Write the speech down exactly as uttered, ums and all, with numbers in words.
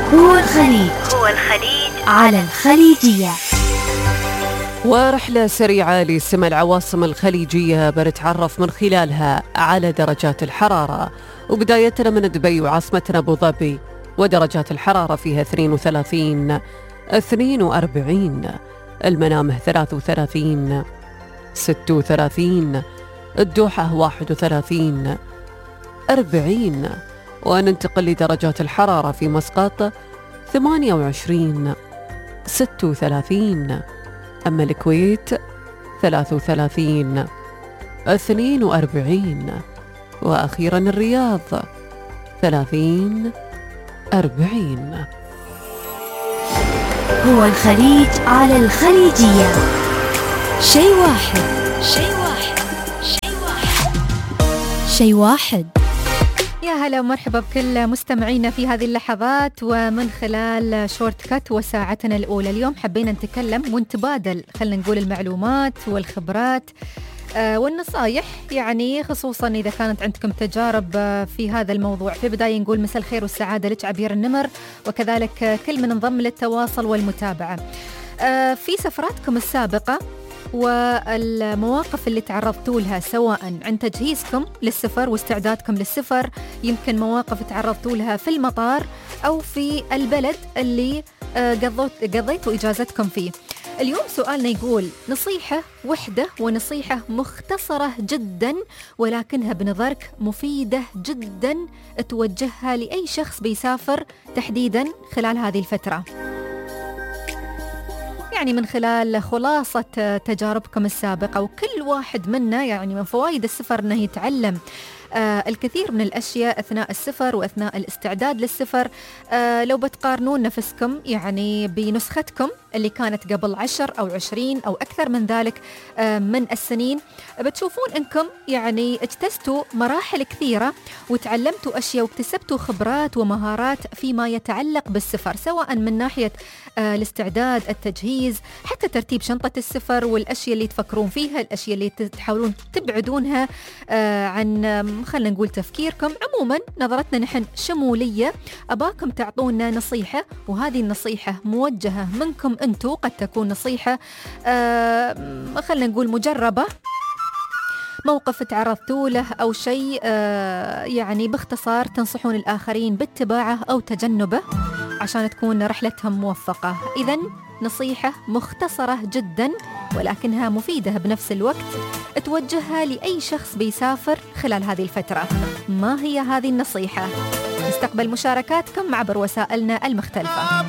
هو الخليج هو الخليج على الخليجية. ورحلة سريعة لسمع العواصم الخليجية بنتعرف من خلالها على درجات الحرارة، وبدايتنا من دبي وعاصمتنا أبو ظبي، ودرجات الحرارة فيها اثنين وثلاثين اثنين وأربعين، المنامه ثلاثة وثلاثين ستة وثلاثين، الدوحة واحد وثلاثين أربعين، وننتقل لدرجات الحرارة في مسقط ثمانية وعشرين ستة وثلاثين، أما الكويت ثلاثة وثلاثين اثنين وأربعين، وأخيرا الرياض ثلاثين أربعين. هو الخليج على الخليجية. شيء واحد شيء واحد شيء واحد شيء واحد. يا هلا ومرحبا بكل مستمعينا في هذه اللحظات ومن خلال شورت كات وساعتنا الأولى. اليوم حبينا نتكلم ونتبادل خلنا نقول المعلومات والخبرات آه والنصايح، يعني خصوصا إذا كانت عندكم تجارب آه في هذا الموضوع. في البداية نقول مساء الخير والسعادة لك عبير النمر، وكذلك آه كل من انضم للتواصل والمتابعة آه في سفراتكم السابقة والمواقف اللي تعرضتوا لها، سواء عن تجهيزكم للسفر واستعدادكم للسفر، يمكن مواقف تعرضتوا لها في المطار أو في البلد اللي قضيتوا إجازتكم فيه. اليوم سؤالنا يقول نصيحة وحدة ونصيحة مختصرة جدا ولكنها بنظرك مفيدة جدا توجهها لأي شخص بيسافر تحديدا خلال هذه الفترة، يعني من خلال خلاصة تجاربكم السابقة. وكل واحد منا يعني من فوائد السفر أنه يتعلم آه الكثير من الأشياء أثناء السفر وأثناء الاستعداد للسفر. آه لو بتقارنون نفسكم يعني بنسختكم اللي كانت قبل عشر أو عشرين أو أكثر من ذلك آه من السنين، بتشوفون أنكم يعني اجتزتوا مراحل كثيرة وتعلمتوا أشياء واكتسبتوا خبرات ومهارات فيما يتعلق بالسفر، سواء من ناحية آه الاستعداد، التجهيز، حتى ترتيب شنطة السفر والأشياء اللي تفكرون فيها، الأشياء اللي تحاولون تبعدونها آه عن خلنا نقول تفكيركم. عموما نظرتنا نحن شمولية، أباكم تعطونا نصيحة، وهذه النصيحة موجهة منكم أنتو، قد تكون نصيحة آه خلنا نقول مجربة، موقف تعرضتوا له أو شيء آه يعني باختصار تنصحون الآخرين باتباعه أو تجنبه عشان تكون رحلتهم موفقة. إذن نصيحة مختصرة جدا ولكنها مفيدة بنفس الوقت توجهها لأي شخص بيسافر خلال هذه الفترة. ما هي هذه النصيحة؟ نستقبل مشاركاتكم عبر وسائلنا المختلفة.